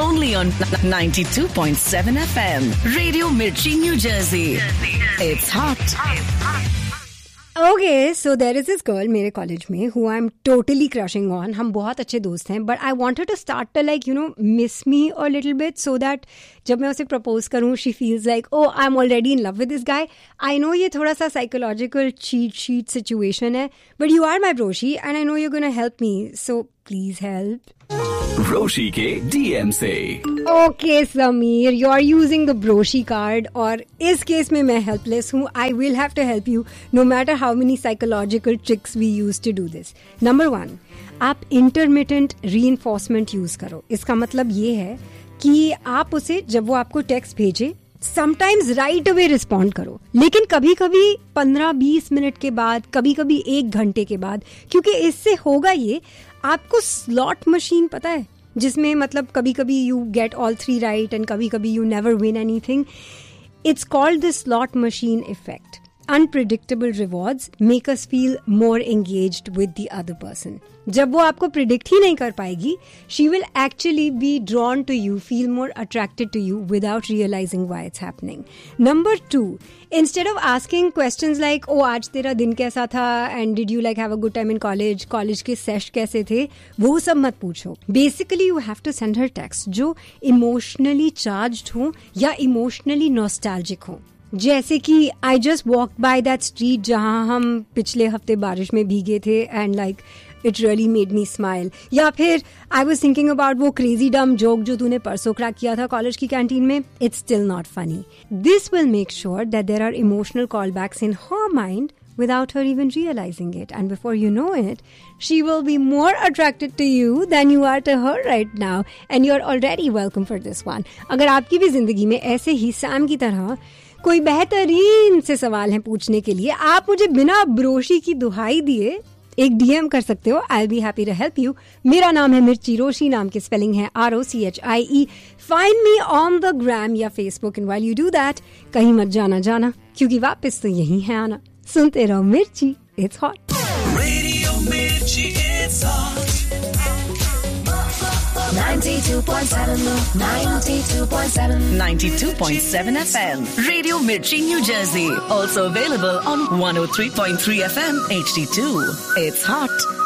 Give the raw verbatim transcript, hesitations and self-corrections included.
only on ninety-two point seven F M. Radio Mirchi, New Jersey. It's hot. Okay, so there is this girl मेरे college में who I'm totally crushing on. हम बहुत अच्छे दोस्त हैं, but I want her to start to like, you know, miss me a little bit so that जब मैं उसे propose करूँ, she feels like, oh, I'm already in love with this guy. I know ये थोड़ा सा psychological cheat sheet situation है, but you are my broshi and I know you're going to help me, so please help. रोशी के DM से. Okay, Samir, you are using the broshi card और इस case में मैं helpless हूँ. I will have to help you no matter how many psychological tricks we use to do this. Number one, आप intermittent reinforcement use करो. इसका मतलब ये है कि आप उसे जब वो आपको टेक्स्ट भेजे समटाइम्स राइट अवे रिस्पॉन्ड करो, लेकिन कभी कभी पंद्रह बीस मिनट के बाद, कभी कभी एक घंटे के बाद, क्योंकि इससे होगा ये, आपको स्लॉट मशीन पता है जिसमें मतलब कभी कभी you get all three right and कभी कभी you never win anything. It's called the slot machine effect. Unpredictable rewards make us feel more engaged with the other person. जब वो आपको predict ही नहीं कर पाएगी, she will actually be drawn to you, feel more attracted to you without realizing why it's happening. Number two, instead of asking questions like, oh, आज तेरा दिन कैसा था and did you like have a good time in college, college के sesh कैसे थे, वो सब मत पूछो. Basically, you have to send her text जो emotionally charged हो या emotionally nostalgic हो. जैसे कि I just walk by that street जहाँ हम पिछले हफ्ते बारिश में भीगे थे and like it really made me smile. या फिर आई वाज थिंकिंग अबाउट वो क्रेजी डम जोक जो तूने परसों क्रैक किया था कॉलेज की कैंटीन में. It's still not funny. This will make sure that there are emotional call backs in her mind without her even realizing it. And before you know it, she will be more attracted to you than you are to her right now. And you're already welcome for this one. अगर आपकी भी जिंदगी में ऐसे ही Sam की तरह कोई बेहतरीन से सवाल हैं पूछने के लिए, आप मुझे बिना ब्रोशी की दुहाई दिए एक डीएम कर सकते हो. आई be happy to help you. मेरा नाम है मिर्ची. रोशी नाम की स्पेलिंग है R O C H I E. Find me on the gram या Facebook. And while you do that, कहीं मत जाना जाना, क्योंकि वापस तो यही है आना. सुनते रहो मिर्ची. It's hot. रेडियो मिर्ची, it's hot. ninety-two point seven ninety-two point seven ninety-two point seven F M. Radio Mirchi, New Jersey. Also available on one oh three point three F M H D two. It's hot.